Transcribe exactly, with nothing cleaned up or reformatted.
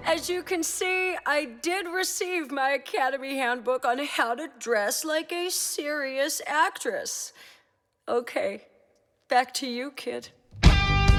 As you can see, I did receive my Academy Handbook on how to dress like a serious actress. Okay, back to you, kid.